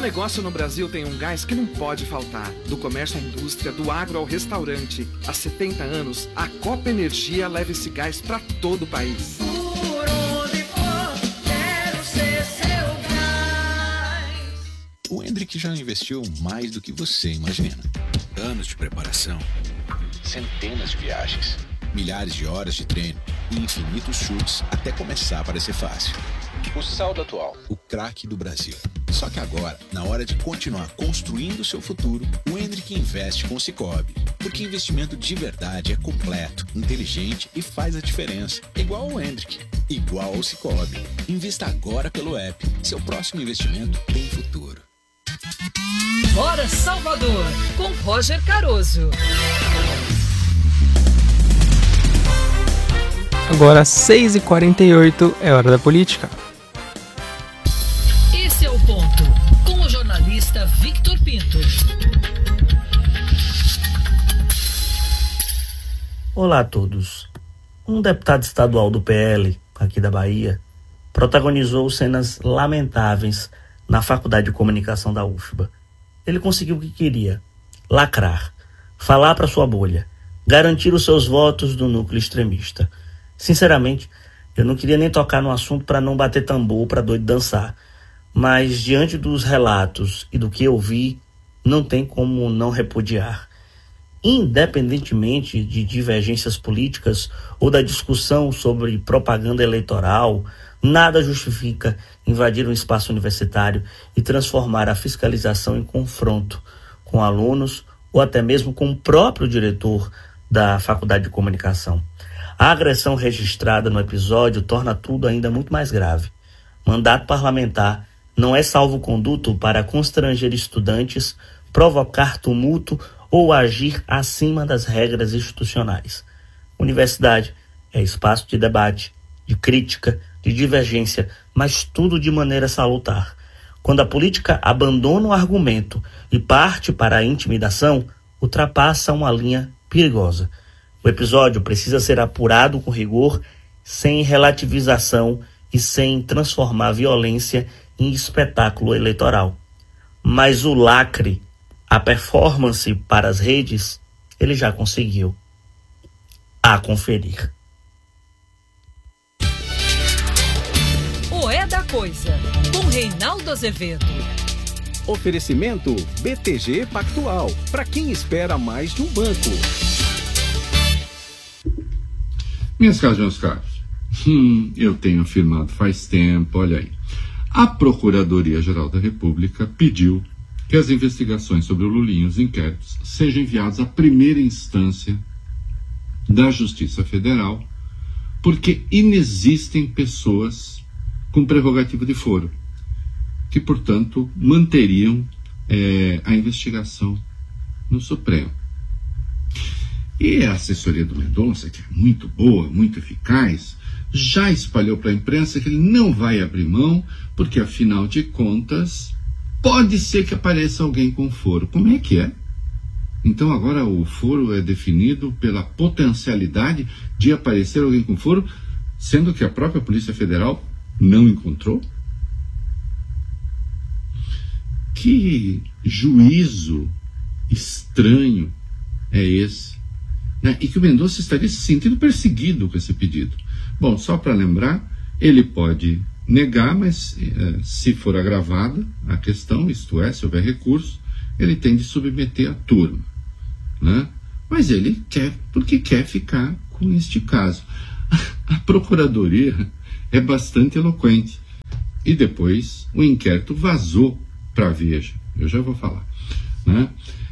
negócio no Brasil tem um gás que não pode faltar. Do comércio à indústria, do agro ao restaurante. Há 70 anos, a Copa Energia leva esse gás para todo o país. Por onde for, quero ser seu gás. O Hendrick já investiu mais do que você imagina. Anos de preparação, centenas de viagens, milhares de horas de treino e infinitos chutes até começar a parecer fácil. O saldo atual, o craque do Brasil. Só que agora, na hora de continuar construindo o seu futuro, o Hendrick investe com o Sicoob. Porque investimento de verdade é completo, inteligente e faz a diferença. Igual ao Hendrick, igual ao Sicoob. Invista agora pelo app. Seu próximo investimento tem futuro. Hora Salvador, com Roger Caroso. Agora 6h48, é hora da política. Esse é o ponto, com o jornalista Victor Pinto. Olá a todos. Um deputado estadual do PL, aqui da Bahia, protagonizou cenas lamentáveis na Faculdade de Comunicação da UFBA. Ele conseguiu o que queria: lacrar, falar para sua bolha, garantir os seus votos do núcleo extremista. Sinceramente, eu não queria nem tocar no assunto para não bater tambor para doido dançar, mas diante dos relatos e do que eu vi, não tem como não repudiar. Independentemente de divergências políticas ou da discussão sobre propaganda eleitoral, nada justifica invadir um espaço universitário e transformar a fiscalização em confronto com alunos ou até mesmo com o próprio diretor da Faculdade de Comunicação. A agressão registrada no episódio torna tudo ainda muito mais grave. Mandato parlamentar não é salvo-conduto para constranger estudantes, provocar tumulto ou agir acima das regras institucionais. Universidade é espaço de debate, de crítica, de divergência, mas tudo de maneira salutar. Quando a política abandona o argumento e parte para a intimidação, ultrapassa uma linha perigosa. O episódio precisa ser apurado com rigor, sem relativização e sem transformar a violência em espetáculo eleitoral. Mas o lacre, a performance para as redes, ele já conseguiu. A conferir. O É da Coisa, com Reinaldo Azevedo. Oferecimento BTG Pactual, para quem espera mais de um banco. Minhas caras, meus caros, eu tenho afirmado faz tempo, olha aí. A Procuradoria-Geral da República pediu que as investigações sobre o Lulinha e os inquéritos sejam enviados à primeira instância da Justiça Federal, porque inexistem pessoas com prerrogativa de foro, que, portanto, manteriam a investigação no Supremo. E a assessoria do Mendonça, que é muito boa, muito eficaz, já espalhou para a imprensa que ele não vai abrir mão, porque, afinal de contas, pode ser que apareça alguém com foro. Como é que é? Então agora o foro é definido pela potencialidade de aparecer alguém com foro, sendo que a própria Polícia Federal não encontrou? Que juízo estranho é esse? E que o Mendonça estaria se sentindo perseguido com esse pedido. Bom, só para lembrar, ele pode negar, mas se for agravada a questão, isto é, se houver recurso, ele tem de submeter a turma, né? Mas ele quer, porque quer ficar com este caso. A Procuradoria é bastante eloquente. E depois o inquérito vazou para a Veja. Eu já vou falar, né?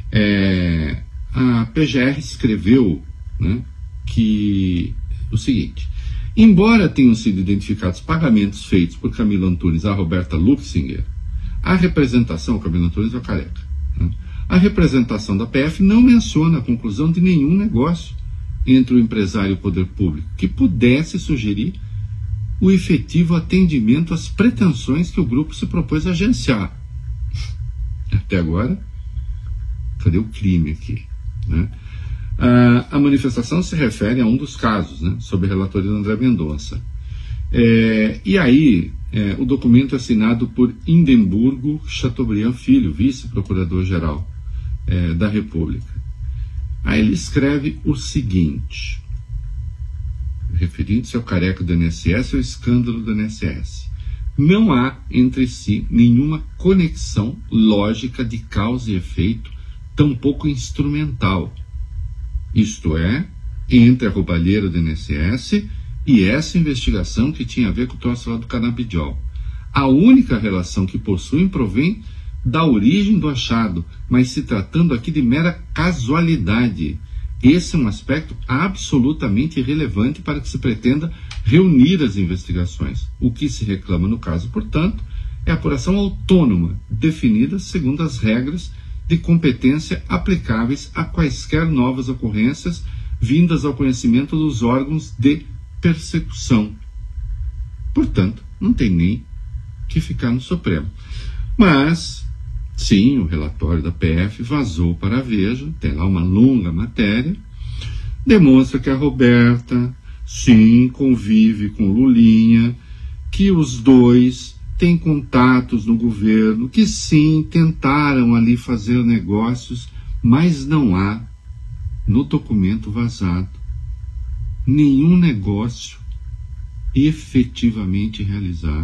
A PGR escreveu, né, que o seguinte: embora tenham sido identificados pagamentos feitos por Camilo Antunes a Roberta Luxinger, a representação, Camilo Antunes é o careca, né, a representação da PF não menciona a conclusão de nenhum negócio entre o empresário e o poder público que pudesse sugerir o efetivo atendimento às pretensões que o grupo se propôs a agenciar. Até agora, cadê o crime aqui, né? A manifestação se refere a um dos casos, né, sob a relatoria do André Mendonça. E aí O documento é assinado por Hindenburgo Chateaubriand Filho, vice-procurador-geral da República. Aí ele escreve o seguinte, referindo-se ao careca do INSS, ao escândalo do INSS. Não há entre si nenhuma conexão lógica de causa e efeito, tampouco instrumental. Isto é, entre a roubalheira do INSS e essa investigação que tinha a ver com o troço lá do canabidiol. A única relação que possuem provém da origem do achado, mas se tratando aqui de mera casualidade. Esse é um aspecto absolutamente irrelevante para que se pretenda reunir as investigações. O que se reclama no caso, portanto, é a apuração autônoma, definida segundo as regras de competência aplicáveis a quaisquer novas ocorrências vindas ao conhecimento dos órgãos de persecução. Portanto, não tem nem que ficar no Supremo. Mas, sim, o relatório da PF vazou para a Veja, tem lá uma longa matéria, demonstra que a Roberta, sim, convive com Lulinha, que os dois têm contatos no governo, que sim, tentaram ali fazer negócios, mas não há, no documento vazado, nenhum negócio efetivamente realizado.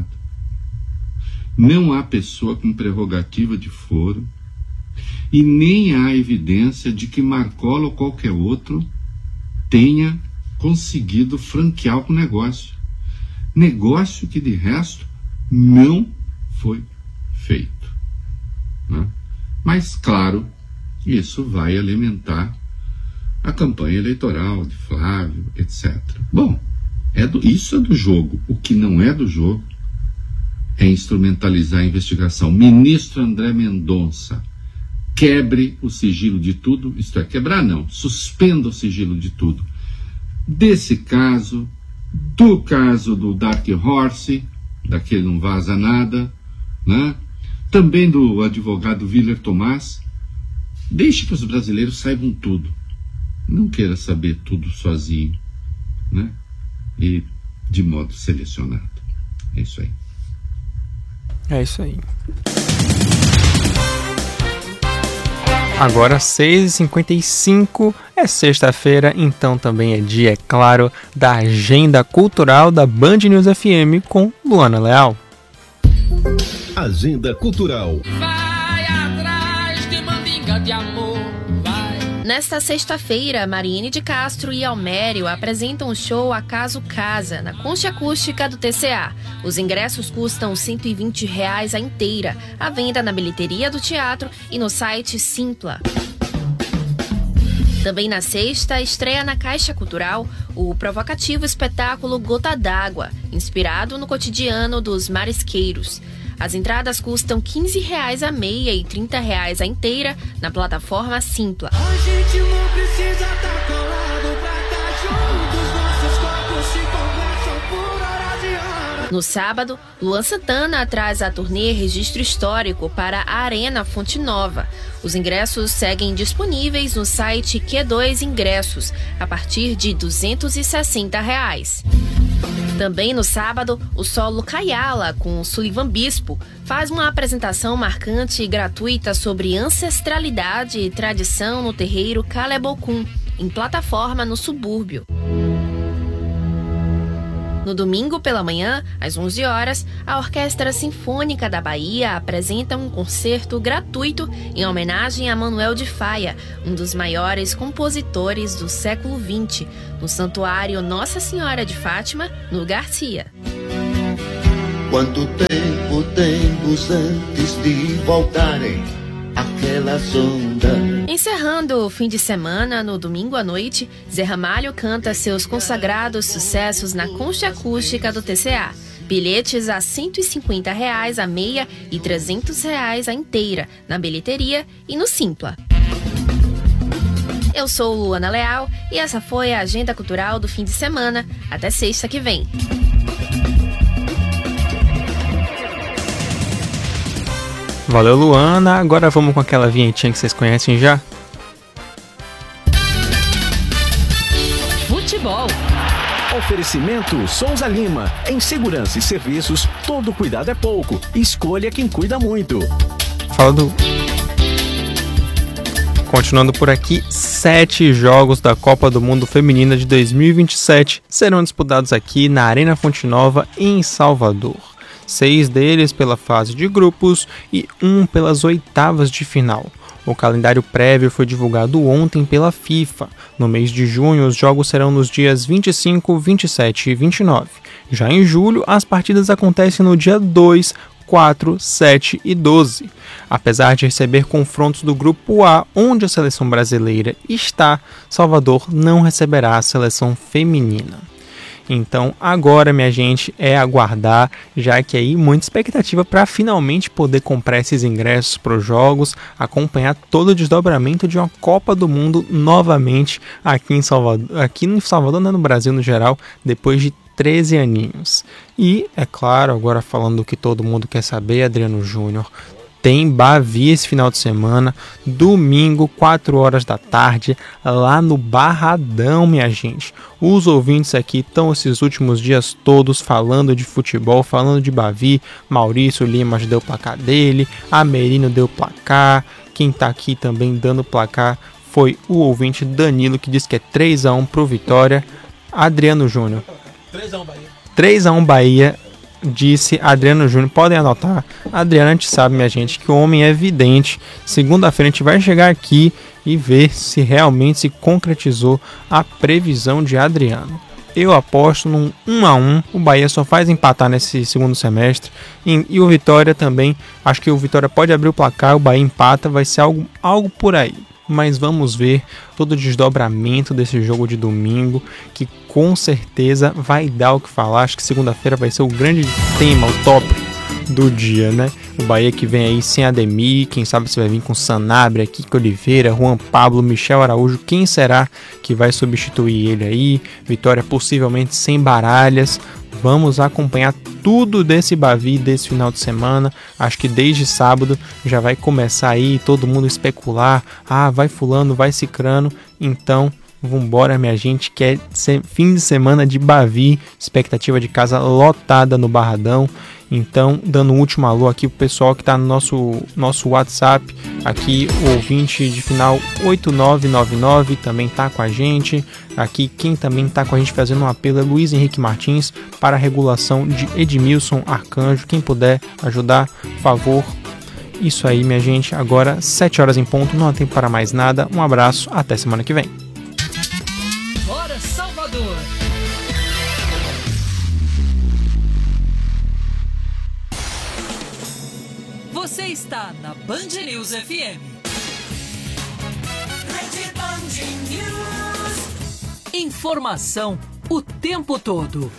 Não há pessoa com prerrogativa de foro e nem há evidência de que Marcola ou qualquer outro tenha conseguido franquear o negócio. Negócio que, de resto, não foi feito. Né? Mas, claro, isso vai alimentar a campanha eleitoral de Flávio, etc. Bom, isso é do jogo. O que não é do jogo é instrumentalizar a investigação. Ministro André Mendonça, quebre o sigilo de tudo, isto é, quebrar não, suspenda o sigilo de tudo. Desse caso, do caso do Dark Horse, daquele não vaza nada, né? Também do advogado Willer Tomás, deixe que os brasileiros saibam tudo. Não queira saber tudo sozinho, né? E de modo selecionado. É isso aí. É isso aí. Agora 6h55, é sexta-feira, então também é dia, é claro, da Agenda Cultural da Band News FM com Luana Leal. Agenda Cultural. Vai atrás de mandinga de amor, vai. Nesta sexta-feira, Mariene de Castro e Almério apresentam o show Acaso Casa, na Concha Acústica do TCA. Os ingressos custam R$ 120 a inteira, à venda na bilheteria do teatro e no site Simpla. Também na sexta, estreia na Caixa Cultural o provocativo espetáculo Gota d'Água, inspirado no cotidiano dos marisqueiros. As entradas custam R$ 15 a meia e R$ 30 a inteira na plataforma Simpla. A gente não precisa estar colado pra estar juntos, nossos corpos se conversam por horas e horas. No sábado, Luan Santana traz a turnê Registro Histórico para a Arena Fonte Nova. Os ingressos seguem disponíveis no site Q2 Ingressos, a partir de R$ 260. Também no sábado, o solo Kayala, com Sullivan Bispo, faz uma apresentação marcante e gratuita sobre ancestralidade e tradição no terreiro Calebocum, em plataforma no subúrbio. No domingo pela manhã, às 11 horas, a Orquestra Sinfônica da Bahia apresenta um concerto gratuito em homenagem a Manuel de Faia, um dos maiores compositores do século XX, no Santuário Nossa Senhora de Fátima, no Garcia. Quanto tempo temos antes de voltarem aquelas ondas? Encerrando o fim de semana, no domingo à noite, Zé Ramalho canta seus consagrados sucessos na Concha Acústica do TCA. Bilhetes a R$ 150 a meia e R$ 300 a inteira, na bilheteria e no Simpla. Eu sou Luana Leal e essa foi a Agenda Cultural do fim de semana. Até sexta que vem. Valeu, Luana. Agora vamos com aquela vinhetinha que vocês conhecem já. Futebol. Oferecimento Souza Lima. Em segurança e serviços, todo cuidado é pouco. Escolha quem cuida muito. Continuando por aqui, 7 jogos da Copa do Mundo Feminina de 2027 serão disputados aqui na Arena Fonte Nova, em Salvador. 6 deles pela fase de grupos e 1 pelas oitavas de final. O calendário prévio foi divulgado ontem pela FIFA. No mês de junho, os jogos serão nos dias 25, 27 e 29. Já em julho, as partidas acontecem no dia 2, 4, 7 e 12. Apesar de receber confrontos do Grupo A, onde a seleção brasileira está, Salvador não receberá a seleção feminina. Então agora, minha gente, é aguardar, já que aí muita expectativa para finalmente poder comprar esses ingressos para os jogos, acompanhar todo o desdobramento de uma Copa do Mundo novamente aqui em Salvador, não, no Brasil no geral, depois de 13 aninhos. E, é claro, agora falando do que todo mundo quer saber, Adriano Júnior, tem Bavi esse final de semana, domingo, 4 horas da tarde, lá no Barradão, minha gente. Os ouvintes aqui estão esses últimos dias todos falando de futebol, falando de Bavi. Maurício Lima deu placar dele, Amerino deu placar. Quem tá aqui também dando placar foi o ouvinte Danilo, que disse que é 3-1 pro Vitória. Adriano Júnior. 3-1 Bahia. 3-1 Bahia, disse Adriano Júnior. Podem anotar. Adriano, a gente sabe, minha gente, que o homem é vidente. Segunda-feira a gente vai chegar aqui e ver se realmente se concretizou a previsão de Adriano. Eu aposto num 1-1. O Bahia só faz empatar nesse segundo semestre. E o Vitória também. Acho que o Vitória pode abrir o placar, o Bahia empata. Vai ser algo por aí. Mas vamos ver todo o desdobramento desse jogo de domingo, que com certeza vai dar o que falar. Acho que segunda-feira vai ser o grande tema, o tópico do dia, né? O Bahia que vem aí sem Ademir, quem sabe se vai vir com Sanabria, Kiko Oliveira, Juan Pablo, Michel Araújo. Quem será que vai substituir ele aí? Vitória possivelmente sem Baralhas. Vamos acompanhar tudo desse Bavi desse final de semana. Acho que desde sábado já vai começar aí todo mundo especular. Ah, vai fulano, vai cicrano. Então, vambora, minha gente, que é fim de semana de Bavi. Expectativa de casa lotada no Barradão. Então, dando um último alô aqui pro pessoal que tá no nosso WhatsApp. Aqui, o ouvinte de final 8999 também tá com a gente. Aqui, quem também tá com a gente fazendo um apelo é Luiz Henrique Martins para a regulação de Edmilson Arcanjo. Quem puder ajudar, por favor. Isso aí, minha gente. Agora, 7 horas em ponto, não há tempo para mais nada. Um abraço, até semana que vem. Bora, Salvador! Você está na Band News FM. Rede Band News. Informação o tempo todo.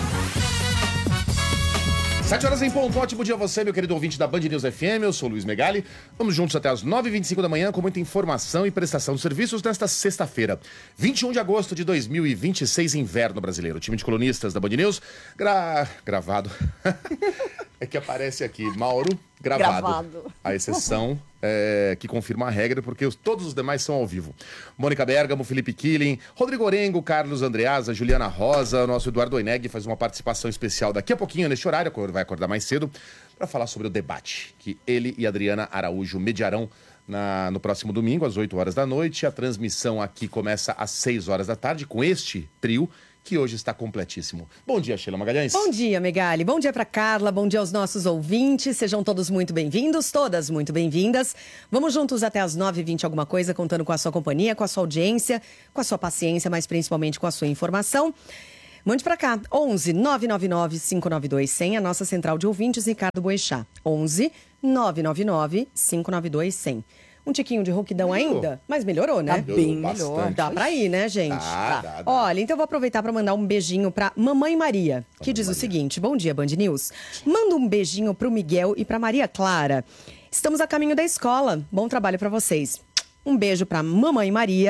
7 horas em ponto, ótimo dia a você, meu querido ouvinte da Band News FM, eu sou o Luiz Megali. Vamos juntos até as 9h25 da manhã com muita informação e prestação de serviços nesta sexta-feira, 21 de agosto de 2026, inverno brasileiro. O time de colunistas da Band News, gravado, é que aparece aqui, Mauro, gravado. A exceção que confirma a regra, porque todos os demais são ao vivo. Mônica Bergamo, Felipe Killing, Rodrigo Orengo, Carlos Andreasa, Juliana Rosa, nosso Eduardo Oineg faz uma participação especial daqui a pouquinho, neste horário, vai acordar mais cedo, para falar sobre o debate que ele e Adriana Araújo mediarão no próximo domingo, às 8 horas da noite. A transmissão aqui começa às 6 horas da tarde, com este trio, que hoje está completíssimo. Bom dia, Sheila Magalhães. Bom dia, Megali. Bom dia para Carla, bom dia aos nossos ouvintes. Sejam todos muito bem-vindos, todas muito bem-vindas. Vamos juntos até as 9h20 alguma coisa, contando com a sua companhia, com a sua audiência, com a sua paciência, mas principalmente com a sua informação. Mande para cá, 11 999 592 100, a nossa central de ouvintes, Ricardo Boechat. 11 999 592 100. Um tiquinho de rouquidão ainda, mas melhorou, né? Tá bem melhor. Dá pra ir, né, gente? Dá. Olha, então eu vou aproveitar pra mandar um beijinho pra Mamãe Maria, que diz o seguinte: bom dia, Band News. Manda um beijinho pro Miguel e pra Maria Clara. Estamos a caminho da escola. Bom trabalho pra vocês. Um beijo pra Mamãe Maria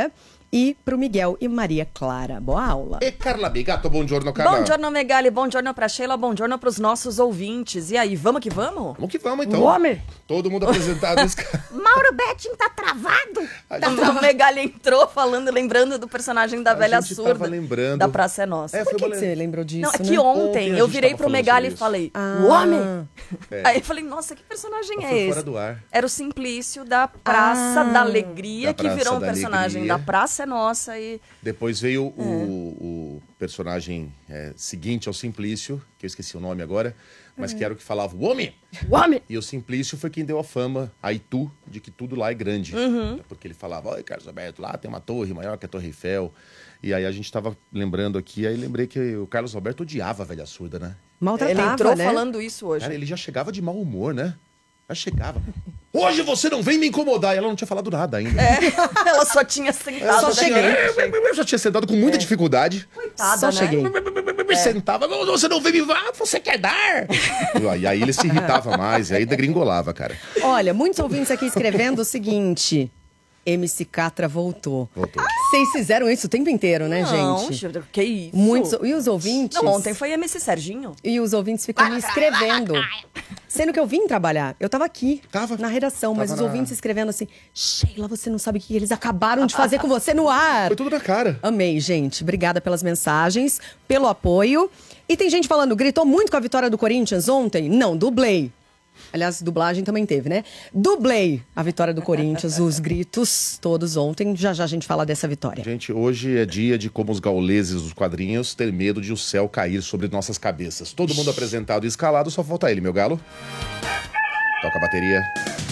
e pro Miguel e Maria Clara. Boa aula. E Carla Bigato, buongiorno, Carla. Buongiorno, Megali, buongiorno pra Sheila, buongiorno pros nossos ouvintes. E aí, vamos que vamos? Vamos que vamos, então. O homem. Todo mundo apresentado. Mauro Betting tá travado. O Megali entrou lembrando do personagem da velha surda. Tava lembrando. Da Praça é Nossa. Por que você lembrou disso? Não, é que ontem eu virei pro Megali e falei, o homem. Aí eu falei, nossa, que personagem é esse? Fora do ar. Era o Simplício da Praça da Alegria, que virou um personagem Alegria. da Praça é Nossa. E Depois veio o personagem seguinte ao Simplício, que eu esqueci o nome agora, mas que era o que falava o homem. O homem. E o Simplício foi quem deu a fama a Itu de que tudo lá é grande. Porque ele falava, olha, Carlos Alberto, lá tem uma torre maior que a Torre Eiffel. E aí a gente tava lembrando aqui, aí lembrei que o Carlos Alberto odiava a velha surda, né? Maltratava, ele entrou né? falando isso hoje. Cara, ele já chegava de mau humor, né? Já chegava. Hoje você não vem me incomodar. E ela não tinha falado nada ainda. Ela só tinha sentado. Eu só cheguei. Eu já tinha sentado com muita dificuldade. Coitada, Só né? cheguei. Me sentava, você não vem me... você quer dar? E aí ele se irritava mais, e aí degringolava, cara. Olha, muitos ouvintes aqui escrevendo o seguinte... MC Catra voltou. Vocês fizeram isso o tempo inteiro, né, gente? Não, que isso? Muitos... E os ouvintes... Não, ontem foi MC Serginho. E os ouvintes ficam me escrevendo. Sendo que eu vim trabalhar. Eu tava aqui, na redação, mas os ouvintes escrevendo assim... Sheila, você não sabe o que eles acabaram de fazer com você no ar. Foi tudo na cara. Amei, gente. Obrigada pelas mensagens, pelo apoio. E tem gente falando, gritou muito com a vitória do Corinthians ontem? Não, dublei. Aliás, dublagem também teve, né? Dublei a vitória do Corinthians, os gritos todos ontem. Já já a gente fala dessa vitória. Gente, hoje é dia de como os gauleses dos quadrinhos ter medo de o céu cair sobre nossas cabeças. Todo mundo apresentado e escalado, só falta ele, meu galo. Toca a bateria.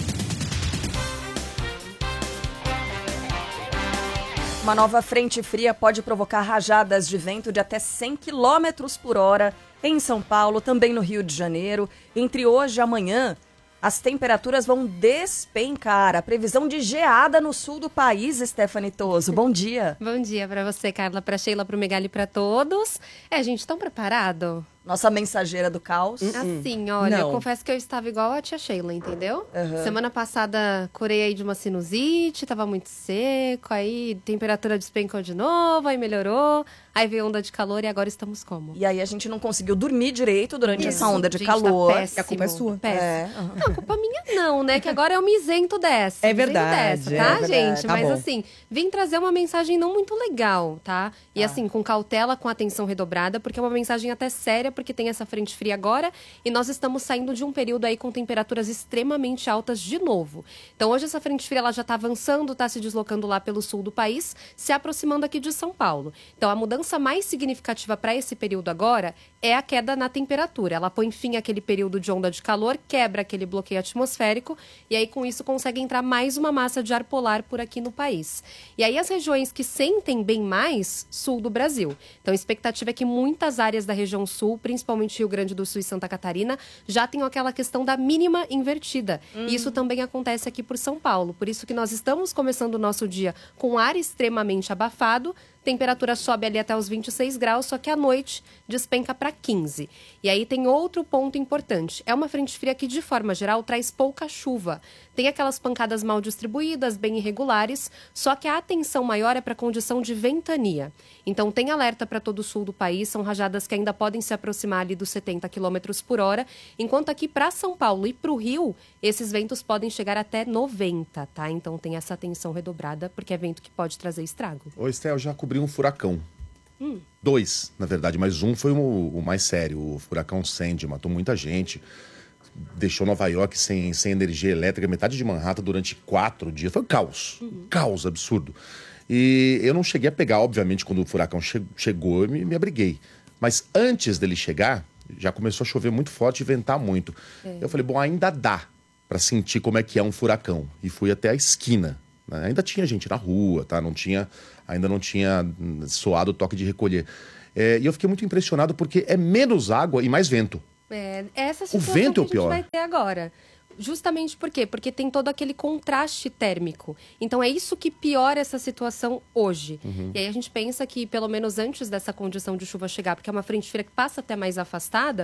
Uma nova frente fria pode provocar rajadas de vento de até 100 km por hora em São Paulo, também no Rio de Janeiro. Entre hoje e amanhã, as temperaturas vão despencar. A previsão de geada no sul do país, Stephanie Toso. Bom dia. Bom dia para você, Carla, para Sheila, para o Megali e para todos. Gente, estão preparados? Nossa mensageira do caos. Assim, olha, eu confesso que eu estava igual a tia Sheila, entendeu? Semana passada curei aí de uma sinusite, tava muito seco, aí temperatura despencou de novo, aí melhorou, aí veio onda de calor e agora estamos como? E aí a gente não conseguiu dormir direito durante essa onda de gente, calor. tá péssimo, a culpa é sua. Péssimo. Não, culpa minha não, né? Que agora eu me isento dessa. É verdade, Dessa, tá, é verdade. gente? Tá Mas bom. assim, vim trazer uma mensagem não muito legal, tá? E assim, com cautela, com atenção redobrada, porque é uma mensagem até séria, porque tem essa frente fria agora e nós estamos saindo de um período aí com temperaturas extremamente altas de novo. Então hoje essa frente fria ela já está avançando, está se deslocando lá pelo sul do país, se aproximando aqui de São Paulo. Então a mudança mais significativa para esse período agora é a queda na temperatura. Ela põe fim àquele período de onda de calor, quebra aquele bloqueio atmosférico e aí com isso consegue entrar mais uma massa de ar polar por aqui no país. E aí as regiões que sentem bem mais, sul do Brasil. Então a expectativa é que muitas áreas da região sul, principalmente Rio Grande do Sul e Santa Catarina, já tenham aquela questão da mínima invertida. E isso também acontece aqui por São Paulo. Por isso que nós estamos começando o nosso dia com ar extremamente abafado, temperatura sobe ali até os 26 graus, só que à noite despenca para 15. E aí tem outro ponto importante. É uma frente fria que, de forma geral, traz pouca chuva. Tem aquelas pancadas mal distribuídas, bem irregulares, só que a atenção maior é para a condição de ventania. Então tem alerta para todo o sul do país, são rajadas que ainda podem se aproximar ali dos 70 km por hora, enquanto aqui para São Paulo e para o Rio, esses ventos podem chegar até 90, tá? Então tem essa atenção redobrada, porque é vento que pode trazer estrago. Ô, Estel, eu já cobri um furacão. 2, na verdade, mas um foi o mais sério. O furacão Sandy matou muita gente. Deixou Nova York sem energia elétrica, metade de Manhattan durante 4 dias. Foi um caos. Caos absurdo. E eu não cheguei a pegar, obviamente, quando o furacão chegou, eu me abriguei. Mas antes dele chegar, já começou a chover muito forte e ventar muito. Eu falei, bom, ainda dá para sentir como é que é um furacão. E fui até a esquina. Né? Ainda tinha gente na rua, tá? Ainda não tinha soado o toque de recolher. E eu fiquei muito impressionado porque é menos água e mais vento. Essa situação vento que é a o gente pior. vai ter agora. Justamente por quê? Porque tem todo aquele contraste térmico. Então é isso que piora essa situação hoje. E aí a gente pensa que, pelo menos antes dessa condição de chuva chegar, porque é uma frente fria que passa até mais afastada,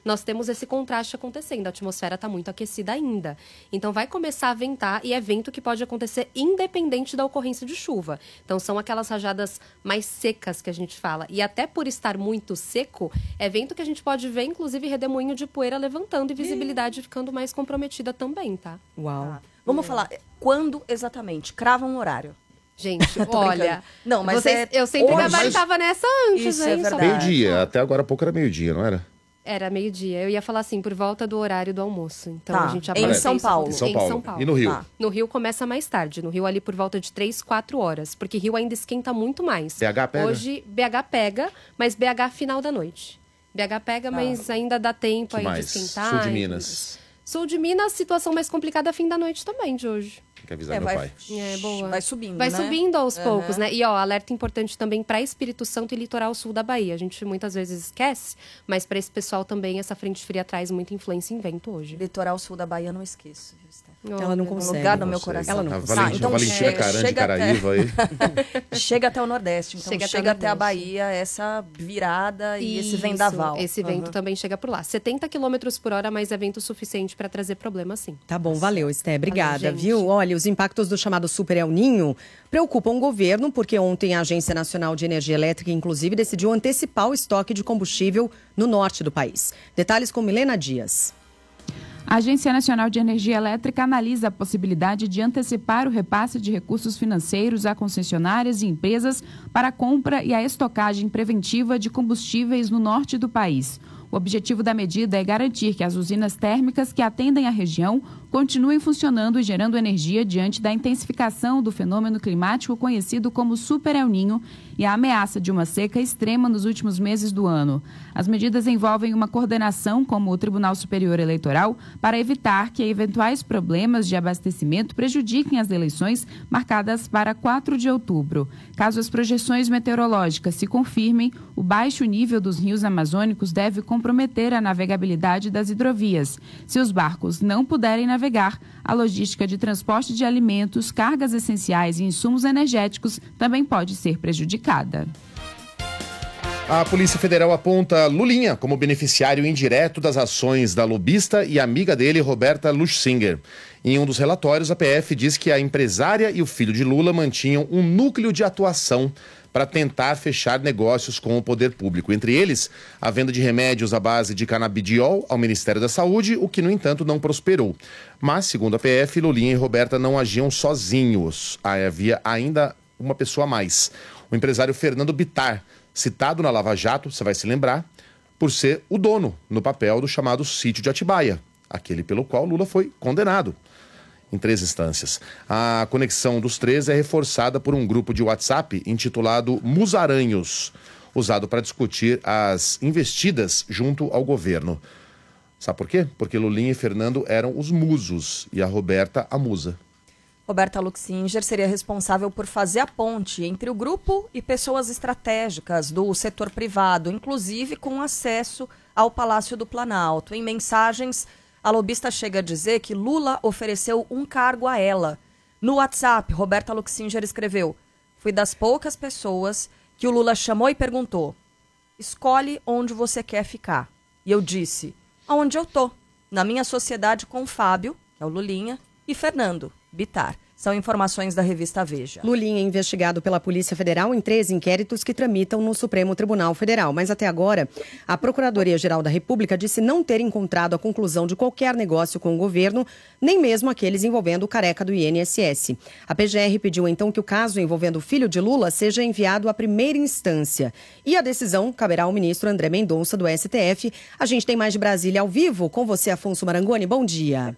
nós temos esse contraste acontecendo. A atmosfera está muito aquecida ainda. Então, vai começar a ventar e é vento que pode acontecer independente da ocorrência de chuva. Então, são aquelas rajadas mais secas que a gente fala. E até por estar muito seco, é vento que a gente pode ver, inclusive, redemoinho de poeira levantando e visibilidade ficando mais comprometida também, tá? Uau. Vamos falar, quando exatamente? Crava um horário. Gente, olha... Não, mas eu sempre gabaritava nessa antes, Isso hein? é verdade. Meio-dia, até agora há pouco era meio-dia, não era? Era meio-dia. Eu ia falar assim, por volta do horário do almoço. Então, Tá. a gente Em São Paulo. Em São Paulo. E no Rio? Tá. No Rio começa mais tarde. No Rio ali por volta de 3, 4 horas. Porque Rio ainda esquenta muito mais. BH pega? Hoje, BH pega, mas BH final da noite. BH pega, mas ainda dá tempo Que aí mais? de esquentar. Sul de e Minas. Sul de Minas, situação mais complicada fim da noite também de hoje. Tem que avisar meu pai. É, boa. Vai subindo, Vai né? subindo aos Aham. poucos, né? E, ó, alerta importante também para Espírito Santo e litoral sul da Bahia. A gente muitas vezes esquece, mas para esse pessoal também essa frente fria traz muita influência em vento hoje. Litoral sul da Bahia, não esqueço. Ela não consegue. Um lugar no meu coração. Ela não A consegue. Valentina Caran de Caraíva aí. Chega até o Nordeste. Então Chega chega, até o até a Nordeste. Bahia essa virada e esse Isso, vendaval. Esse vento Uhum. também chega por lá. 70 km por hora, mas é vento suficiente para trazer problema, sim. Tá bom, valeu, Esté. Obrigada, Valeu, gente. viu? Olha, os impactos do chamado Super El Ninho preocupam o governo, porque ontem a Agência Nacional de Energia Elétrica, inclusive, decidiu antecipar o estoque de combustível no norte do país. Detalhes com Milena Dias. A Agência Nacional de Energia Elétrica analisa a possibilidade de antecipar o repasse de recursos financeiros a concessionárias e empresas para a compra e a estocagem preventiva de combustíveis no norte do país. O objetivo da medida é garantir que as usinas térmicas que atendem a região continuem funcionando e gerando energia diante da intensificação do fenômeno climático conhecido como Super El Ninho e a ameaça de uma seca extrema nos últimos meses do ano. As medidas envolvem uma coordenação com o Tribunal Superior Eleitoral para evitar que eventuais problemas de abastecimento prejudiquem as eleições marcadas para 4 de outubro. Caso as projeções meteorológicas se confirmem, o baixo nível dos rios amazônicos deve comprometer a navegabilidade das hidrovias. Se os barcos não puderem navegar, a logística de transporte de alimentos, cargas essenciais e insumos energéticos também pode ser prejudicada. A Polícia Federal aponta Lulinha como beneficiário indireto das ações da lobista e amiga dele, Roberta Luchsinger. Em um dos relatórios, a PF diz que a empresária e o filho de Lula mantinham um núcleo de atuação para tentar fechar negócios com o poder público. Entre eles, a venda de remédios à base de canabidiol ao Ministério da Saúde, o que, no entanto, não prosperou. Mas, segundo a PF, Lulinha e Roberta não agiam sozinhos. Havia ainda uma pessoa a mais. O empresário Fernando Bittar, citado na Lava Jato, você vai se lembrar, por ser o dono, no papel do chamado Sítio de Atibaia, aquele pelo qual Lula foi condenado em 3 instâncias. A conexão dos 3 é reforçada por um grupo de WhatsApp intitulado Musaranhos, usado para discutir as investidas junto ao governo. Sabe por quê? Porque Lulinha e Fernando eram os musos e a Roberta a musa. Roberta Luchsinger seria responsável por fazer a ponte entre o grupo e pessoas estratégicas do setor privado, inclusive com acesso ao Palácio do Planalto. Em mensagens, a lobista chega a dizer que Lula ofereceu um cargo a ela. No WhatsApp, Roberta Luchsinger escreveu: "Fui das poucas pessoas que o Lula chamou e perguntou: escolhe onde você quer ficar. E eu disse: aonde eu tô, na minha sociedade com Fábio, que é o Lulinha, e Fernando Bittar." São informações da revista Veja. Lulinha é investigado pela Polícia Federal em 3 inquéritos que tramitam no Supremo Tribunal Federal. Mas até agora, a Procuradoria-Geral da República disse não ter encontrado a conclusão de qualquer negócio com o governo, nem mesmo aqueles envolvendo o careca do INSS. A PGR pediu então que o caso envolvendo o filho de Lula seja enviado à primeira instância. E a decisão caberá ao ministro André Mendonça, do STF. A gente tem mais de Brasília ao vivo. Com você, Afonso Marangoni. Bom dia.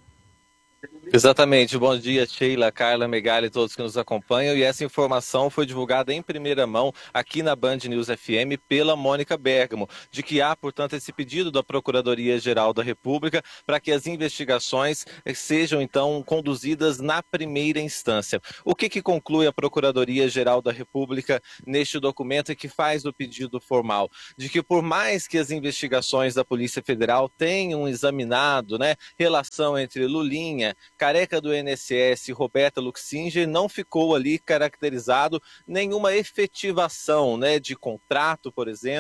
Exatamente. Bom dia, Sheila, Carla, Megali e todos que nos acompanham. E essa informação foi divulgada em primeira mão aqui na Band News FM pela Mônica Bergamo, de que há, portanto, esse pedido da Procuradoria-Geral da República para que as investigações sejam, então, conduzidas na primeira instância. O que conclui a Procuradoria-Geral da República neste documento e que faz o pedido formal? De que, por mais que as investigações da Polícia Federal tenham examinado, relação entre Lulinha, careca do INSS e Roberta Luchsinger, não ficou ali caracterizado nenhuma efetivação de contrato, por exemplo,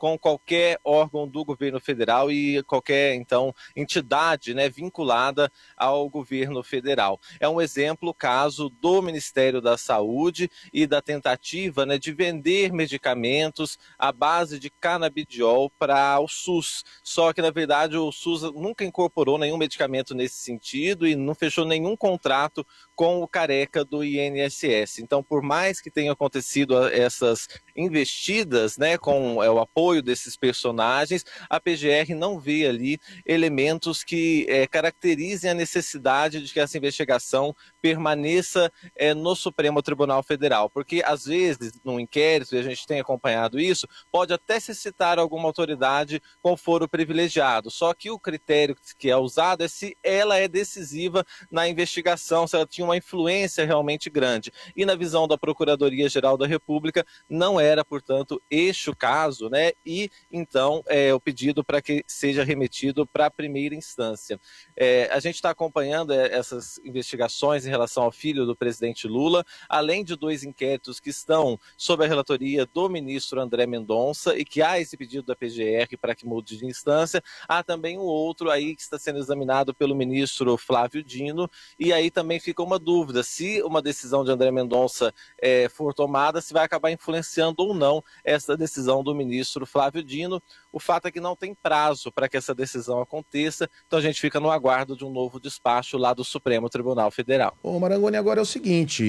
com qualquer órgão do governo federal e qualquer, então, entidade, né, vinculada ao governo federal. É um exemplo o caso do Ministério da Saúde e da tentativa, né, de vender medicamentos à base de canabidiol para o SUS. Só que, na verdade, o SUS nunca incorporou nenhum medicamento nesse sentido e não fechou nenhum contrato com o careca do INSS. Então, por mais que tenham acontecido essas investidas, né, com o apoio desses personagens, a PGR não vê ali elementos que caracterizem a necessidade de que essa investigação permaneça no Supremo Tribunal Federal, porque às vezes no inquérito, e a gente tem acompanhado isso, pode até se citar alguma autoridade com foro privilegiado, só que o critério que é usado é se ela é decisiva na investigação, se ela tinha uma influência realmente grande, e na visão da Procuradoria-Geral da República não era, portanto, este o caso, né? E então o pedido para que seja remetido para a primeira instância. A gente está acompanhando essas investigações em relação ao filho do presidente Lula, além de 2 inquéritos que estão sob a relatoria do ministro André Mendonça e que há esse pedido da PGR para que mude de instância, há também um outro aí que está sendo examinado pelo ministro Flávio Dino, e aí também fica uma dúvida se uma decisão de André Mendonça for tomada, se vai acabar influenciando ou não essa decisão do ministro Flávio Dino. O fato é que não tem prazo para que essa decisão aconteça, então a gente fica no aguardo de um novo despacho lá do Supremo Tribunal Federal. Ô Marangoni, agora é o seguinte,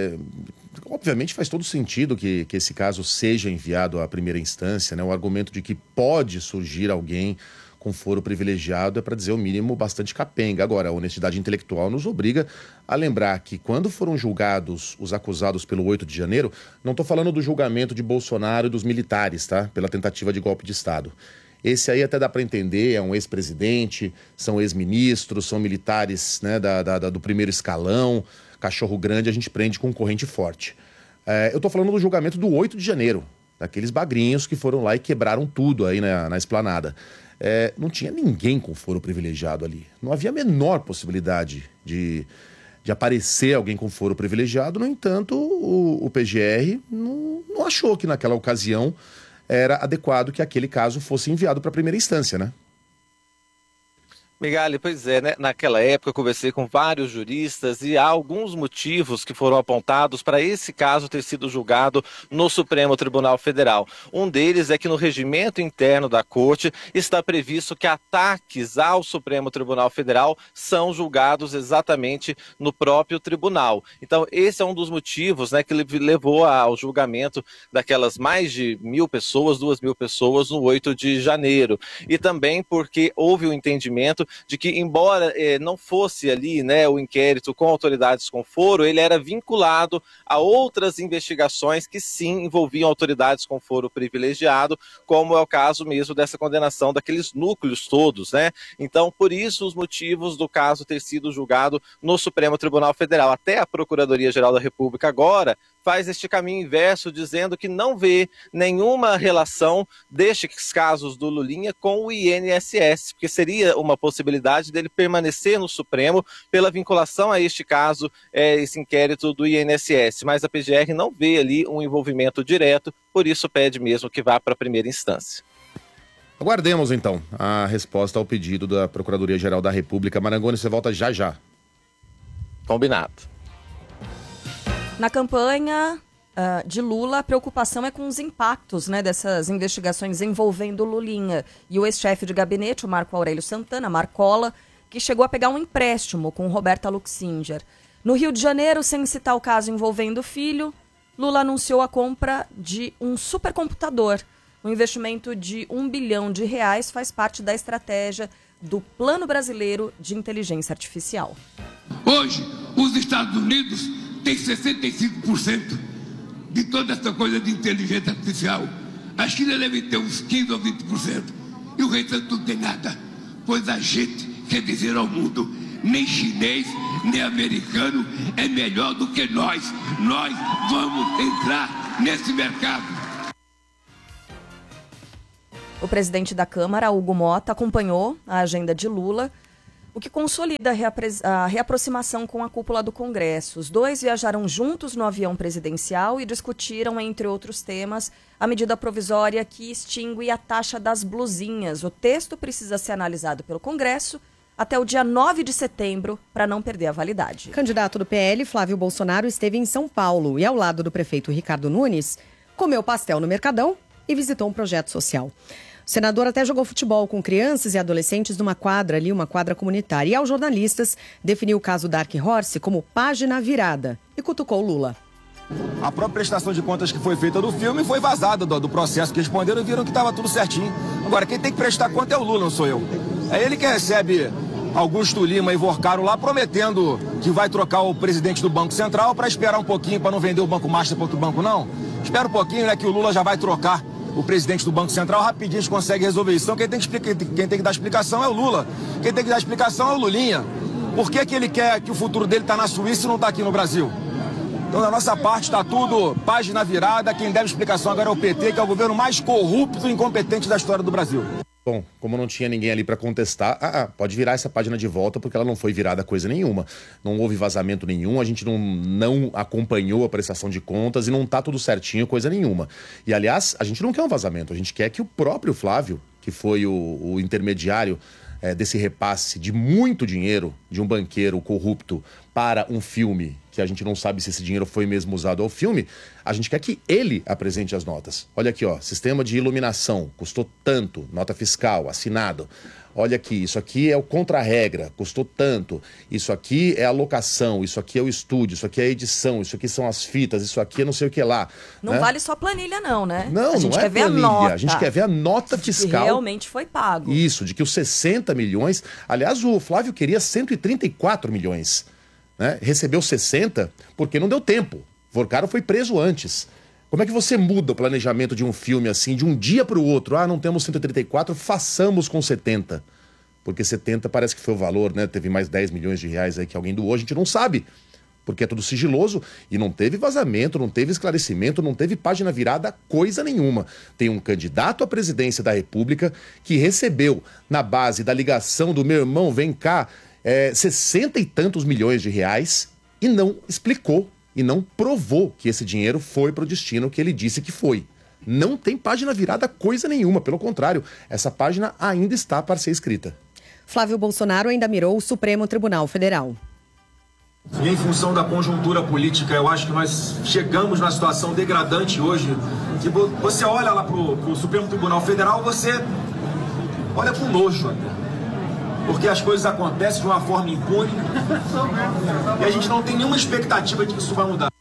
obviamente faz todo sentido que esse caso seja enviado à primeira instância, né? O argumento de que pode surgir alguém com foro privilegiado é, para dizer o mínimo, bastante capenga. Agora, a honestidade intelectual nos obriga a lembrar que quando foram julgados os acusados pelo 8 de janeiro, não estou falando do julgamento de Bolsonaro e dos militares, tá? Pela tentativa de golpe de Estado. Esse aí até dá para entender, é um ex-presidente, são ex-ministros, são militares, né, do primeiro escalão, cachorro grande a gente prende com corrente forte. Eu estou falando do julgamento do 8 de janeiro, daqueles bagrinhos que foram lá e quebraram tudo aí na esplanada. Não tinha ninguém com foro privilegiado ali. Não havia a menor possibilidade de aparecer alguém com foro privilegiado. No entanto, o PGR não achou que naquela ocasião era adequado que aquele caso fosse enviado para a primeira instância, né? Megali, pois é, né? Naquela época eu conversei com vários juristas e há alguns motivos que foram apontados para esse caso ter sido julgado no Supremo Tribunal Federal. Um deles é que no regimento interno da Corte está previsto que ataques ao Supremo Tribunal Federal são julgados exatamente no próprio tribunal. Então esse é um dos motivos, né, que levou ao julgamento daquelas mais de 1.000 pessoas, 2.000 pessoas no 8 de janeiro. E também porque houve o entendimento de que, embora não fosse ali, né, o inquérito com autoridades com foro, ele era vinculado a outras investigações que sim envolviam autoridades com foro privilegiado, como é o caso mesmo dessa condenação daqueles núcleos todos, né? Então, por isso os motivos do caso ter sido julgado no Supremo Tribunal Federal. Até a Procuradoria-Geral da República agora faz este caminho inverso, dizendo que não vê nenhuma relação destes casos do Lulinha com o INSS, porque seria uma possibilidade dele permanecer no Supremo pela vinculação a este caso, esse inquérito do INSS. Mas a PGR não vê ali um envolvimento direto, por isso pede mesmo que vá para a primeira instância. Aguardemos, então, a resposta ao pedido da Procuradoria-Geral da República. Marangoni, você volta já já. Combinado. Na campanha de Lula, a preocupação é com os impactos, né, dessas investigações envolvendo Lulinha. E o ex-chefe de gabinete, o Marco Aurélio Santana, Marcola, que chegou a pegar um empréstimo com Roberta Luxinger. No Rio de Janeiro, sem citar o caso envolvendo o filho, Lula anunciou a compra de um supercomputador. Um investimento de R$1 bilhão faz parte da estratégia do Plano Brasileiro de Inteligência Artificial. Hoje, os Estados Unidos têm 65% de toda essa coisa de inteligência artificial. A China deve ter uns 15% ou 20%. E o restante não tem nada. Pois a gente quer dizer ao mundo, nem chinês, nem americano é melhor do que nós. Nós vamos entrar nesse mercado. O presidente da Câmara, Hugo Motta, acompanhou a agenda de Lula. o que consolida a reaproximação com a cúpula do Congresso. Os dois viajaram juntos no avião presidencial e discutiram, entre outros temas, a medida provisória que extingue a taxa das blusinhas. O texto precisa ser analisado pelo Congresso até o dia 9 de setembro, para não perder a validade. Candidato do PL, Flávio Bolsonaro, esteve em São Paulo e, ao lado do prefeito Ricardo Nunes, comeu pastel no Mercadão e visitou um projeto social. O senador até jogou futebol com crianças e adolescentes numa quadra ali, uma quadra comunitária. E aos jornalistas, definiu o caso Dark Horse como página virada e cutucou Lula. A própria prestação de contas que foi feita do filme foi vazada do processo que responderam e viram que estava tudo certinho. Agora, quem tem que prestar conta é o Lula, não sou eu. É ele que recebe Augusto Lima e Vorcaro lá prometendo que vai trocar o presidente do Banco Central para esperar um pouquinho, para não vender o Banco Master para outro banco, não. Espera um pouquinho, né, que o Lula já vai trocar o presidente do Banco Central, rapidinho a gente consegue resolver isso. Então quem tem que dar explicação é o Lula. Quem tem que dar explicação é o Lulinha. Por que ele quer que o futuro dele está na Suíça e não está aqui no Brasil? Então da nossa parte está tudo página virada. Quem deve explicação agora é o PT, que é o governo mais corrupto e incompetente da história do Brasil. Bom, como não tinha ninguém ali para contestar, pode virar essa página de volta, porque ela não foi virada coisa nenhuma. Não houve vazamento nenhum, a gente não acompanhou a prestação de contas e não tá tudo certinho, coisa nenhuma. E, aliás, a gente não quer um vazamento, a gente quer que o próprio Flávio, que foi o intermediário desse repasse de muito dinheiro de um banqueiro corrupto para um filme, que a gente não sabe se esse dinheiro foi mesmo usado ao filme, a gente quer que ele apresente as notas. Olha aqui, ó, sistema de iluminação, custou tanto, nota fiscal, assinado. Olha aqui, isso aqui é o contra-regra, custou tanto. Isso aqui é a locação, isso aqui é o estúdio, isso aqui é a edição, isso aqui são as fitas, isso aqui é não sei o que lá. Não né? Vale só planilha não, né? Não, a gente não quer é ver planilha, a nota. a gente quer ver a nota fiscal. Que realmente foi pago. Isso, de que os 60 milhões... Aliás, o Flávio queria 134 milhões. Né? Recebeu 60 porque não deu tempo. Vorcaro foi preso antes. Como é que você muda o planejamento de um filme assim, de um dia para o outro? Não temos 134, façamos com 70. Porque 70 parece que foi o valor, né? Teve mais 10 milhões de reais aí que alguém doou, a gente não sabe. Porque é tudo sigiloso e não teve vazamento, não teve esclarecimento, não teve página virada, coisa nenhuma. Tem um candidato à presidência da República que recebeu, na base da ligação do meu irmão, vem cá, 60 e tantos milhões de reais e não explicou e não provou que esse dinheiro foi para o destino que ele disse que foi. Não tem página virada coisa nenhuma, pelo contrário, essa página ainda está para ser escrita. Flávio Bolsonaro ainda mirou o Supremo Tribunal Federal. E em função da conjuntura política, eu acho que nós chegamos numa situação degradante hoje, que você olha lá pro Supremo Tribunal Federal, você olha com nojo, porque as coisas acontecem de uma forma impune e a gente não tem nenhuma expectativa de que isso vai mudar.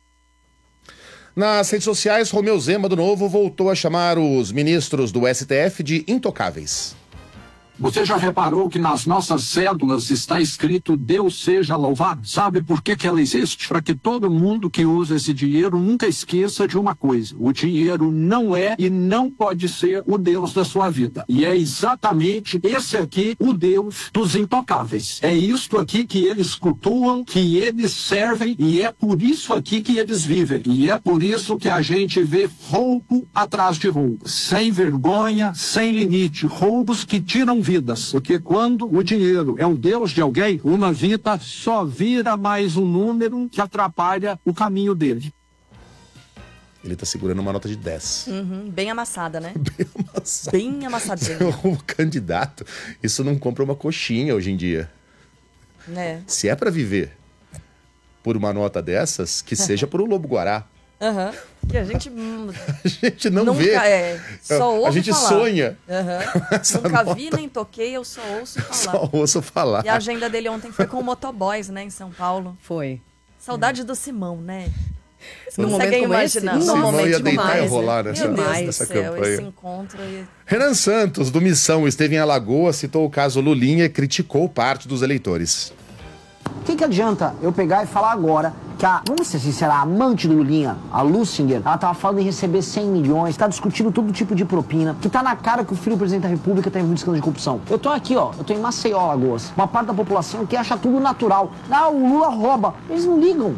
Nas redes sociais, Romeu Zema, do Novo, voltou a chamar os ministros do STF de intocáveis. Você já reparou que nas nossas cédulas está escrito Deus seja louvado? Sabe por que ela existe? Para que todo mundo que usa esse dinheiro nunca esqueça de uma coisa. O dinheiro não é e não pode ser o Deus da sua vida. E é exatamente esse aqui o Deus dos intocáveis. É isto aqui que eles cultuam, que eles servem e é por isso aqui que eles vivem. E é por isso que a gente vê roubo atrás de roubo. Sem vergonha, sem limite. Roubos que tiram vidas, porque quando o dinheiro é o Deus de alguém, uma vida só vira mais um número que atrapalha o caminho dele. Ele tá segurando uma nota de 10. Bem amassada, né? Bem amassada. Bem amassadinha. O candidato, isso não compra uma coxinha hoje em dia. Se é pra viver por uma nota dessas, que seja por um lobo-guará. Que a gente não nunca vê. Só ouve a gente falar. sonha. Nunca vi nem toquei, eu só ouço falar. Só ouço falar. E a agenda dele ontem foi com o Motoboys, né, em São Paulo. Foi. Saudade do Simão, né? No momento como esse, imaginar. Simão ia deitar demais, e rolar Meu nessa Deus do céu, campanha. esse encontro. Renan Santos, do Missão, esteve em Alagoas, citou o caso Lulinha e criticou parte dos eleitores. O que adianta eu pegar e falar agora que vamos ser sinceros, a amante do Lulinha, a Lusinger, ela tava falando em receber 100 milhões, tá discutindo todo tipo de propina, que tá na cara que o filho do presidente da República tá envolvido em escândalo de corrupção. Eu tô aqui, eu tô em Maceió, Alagoas. Uma parte da população que acha tudo natural. O Lula rouba. Eles não ligam.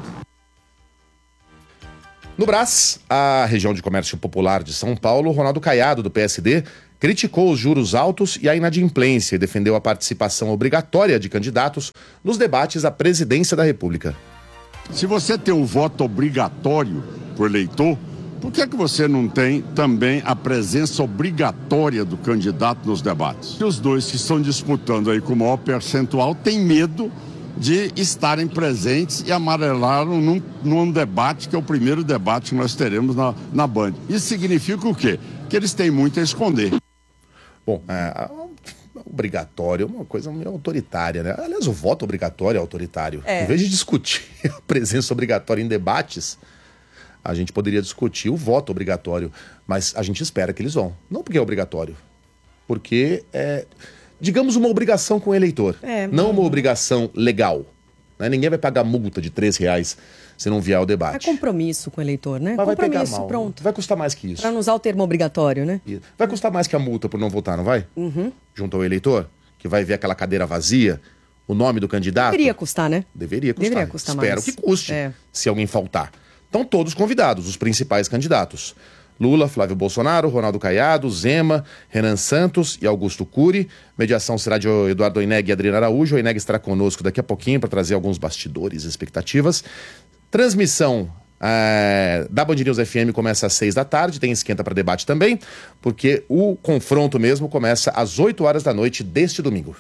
No Brás, a região de comércio popular de São Paulo, Ronaldo Caiado, do PSD, criticou os juros altos e a inadimplência e defendeu a participação obrigatória de candidatos nos debates à presidência da República. Se você tem um voto obrigatório por eleitor, por que você não tem também a presença obrigatória do candidato nos debates? E os dois que estão disputando aí com o maior percentual têm medo de estarem presentes e amarelaram num debate que é o primeiro debate que nós teremos na Band. Isso significa o quê? Que eles têm muito a esconder. Bom, obrigatório é uma coisa meio autoritária, né? Aliás, o voto obrigatório é autoritário. Em vez de discutir a presença obrigatória em debates, a gente poderia discutir o voto obrigatório, mas a gente espera que eles vão. Não porque é obrigatório, porque é, digamos, uma obrigação com o eleitor, não uma obrigação legal. Né? Ninguém vai pagar multa de R$3 se não vier ao debate. É compromisso com o eleitor, né? Mas compromisso, vai pegar mal. pronto. Vai custar mais que isso. Para não usar o termo obrigatório, né? Vai custar mais que a multa por não votar, não vai? Uhum. Junto ao eleitor, que vai ver aquela cadeira vazia, o nome do candidato. Deveria custar, né? Deveria custar. Deveria custar Espero mais. que custe, se alguém faltar. Estão todos convidados, os principais candidatos. Lula, Flávio Bolsonaro, Ronaldo Caiado, Zema, Renan Santos e Augusto Cury. Mediação será de Eduardo Oineg e Adriana Araújo. O Oineg estará conosco daqui a pouquinho para trazer alguns bastidores e expectativas. Transmissão da Band News FM começa às 6 da tarde, tem esquenta para debate também, porque o confronto mesmo começa às 8 horas da noite deste domingo.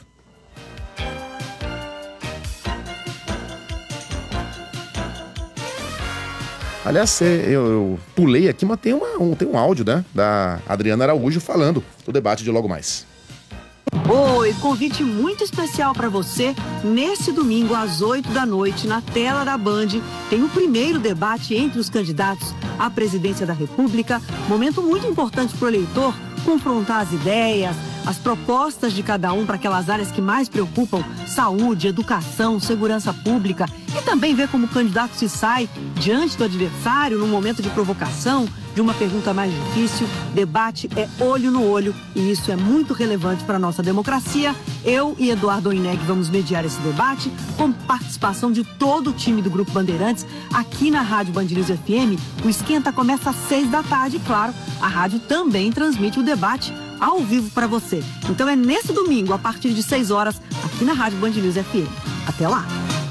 Aliás, eu pulei aqui, mas tem um áudio, né, da Adriana Araújo falando do debate de logo mais. Oi, convite muito especial para você. Nesse domingo, às 8 da noite, na tela da Band, tem o primeiro debate entre os candidatos à presidência da República. Momento muito importante para o eleitor confrontar as ideias, as propostas de cada um para aquelas áreas que mais preocupam: saúde, educação, segurança pública, e também ver como o candidato se sai diante do adversário num momento de provocação, de uma pergunta mais difícil. Debate é olho no olho e isso é muito relevante para a nossa democracia. Eu e Eduardo Oineg vamos mediar esse debate com participação de todo o time do Grupo Bandeirantes aqui na Rádio Band News FM. O esquenta começa às 6 da tarde, claro, a rádio também transmite o debate ao vivo para você. Então é nesse domingo, a partir de 6 horas, aqui na Rádio Band News FM. Até lá!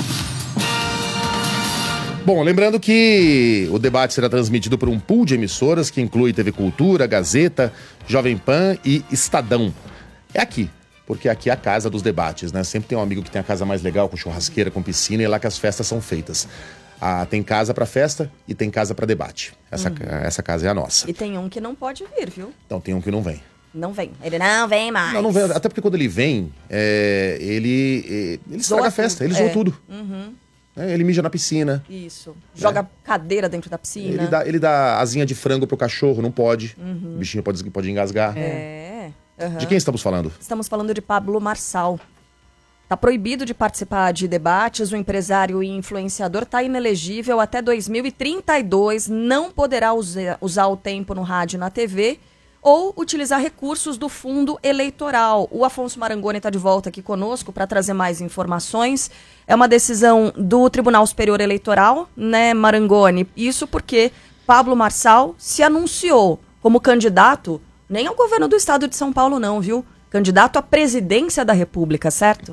Bom, lembrando que o debate será transmitido por um pool de emissoras que inclui TV Cultura, Gazeta, Jovem Pan e Estadão. É aqui, porque aqui é a casa dos debates, né? Sempre tem um amigo que tem a casa mais legal, com churrasqueira, com piscina, e é lá que as festas são feitas. Tem casa para festa e tem casa para debate. Essa casa é a nossa. E tem um que não pode vir, viu? Então tem um que não vem. Não vem. Ele não vem mais. Não vem. Até porque quando ele vem, ele estraga a festa, ele zoa tudo. Uhum. Ele mija na piscina. Isso. Joga cadeira dentro da piscina. Ele dá asinha de frango pro cachorro, não pode. Uhum. O bichinho pode engasgar. Uhum. De quem estamos falando? Estamos falando de Pablo Marçal. Está proibido de participar de debates, o empresário e influenciador está inelegível até 2032, não poderá usar o tempo no rádio e na TV ou utilizar recursos do fundo eleitoral. O Afonso Marangoni está de volta aqui conosco para trazer mais informações. É uma decisão do Tribunal Superior Eleitoral, né, Marangoni? Isso porque Pablo Marçal se anunciou como candidato, nem ao governo do estado de São Paulo não, viu? Candidato à presidência da República, certo?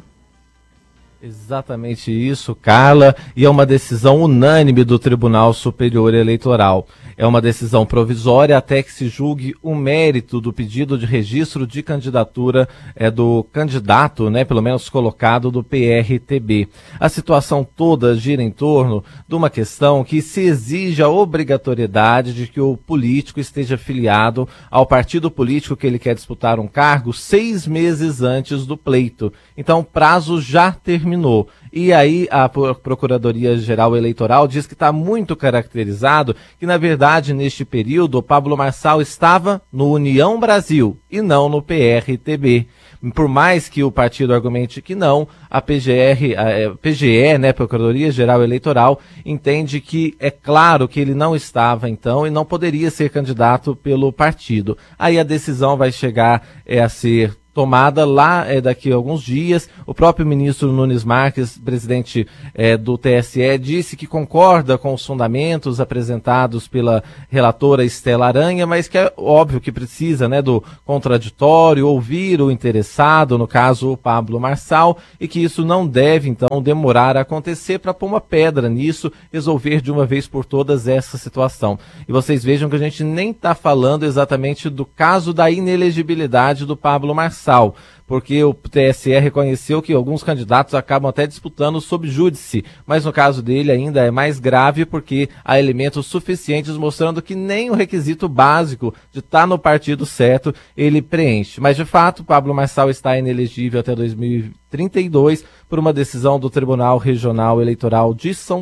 Exatamente isso, Carla, e é uma decisão unânime do Tribunal Superior Eleitoral. É uma decisão provisória até que se julgue o mérito do pedido de registro de candidatura do candidato, né, pelo menos colocado, do PRTB. A situação toda gira em torno de uma questão que se exige a obrigatoriedade de que o político esteja filiado ao partido político que ele quer disputar um cargo 6 meses antes do pleito. Então o prazo já terminou. E aí a Procuradoria-Geral Eleitoral diz que está muito caracterizado que, na verdade, neste período, o Pablo Marçal estava no União Brasil e não no PRTB. Por mais que o partido argumente que não, a PGE, né, Procuradoria-Geral Eleitoral, entende que é claro que ele não estava, então, e não poderia ser candidato pelo partido. Aí a decisão vai chegar a ser tomada lá daqui a alguns dias. O próprio ministro Nunes Marques, presidente do TSE, disse que concorda com os fundamentos apresentados pela relatora Estela Aranha, mas que é óbvio que precisa, né, do contraditório, ouvir o interessado, no caso o Pablo Marçal, e que isso não deve então demorar a acontecer para pôr uma pedra nisso, resolver de uma vez por todas essa situação. E vocês vejam que a gente nem está falando exatamente do caso da inelegibilidade do Pablo Marçal, porque o TSE reconheceu que alguns candidatos acabam até disputando sob júdice, mas no caso dele ainda é mais grave porque há elementos suficientes mostrando que nem o requisito básico de estar no partido certo ele preenche. Mas de fato, Pablo Marçal está inelegível até 2032 por uma decisão do Tribunal Regional Eleitoral de São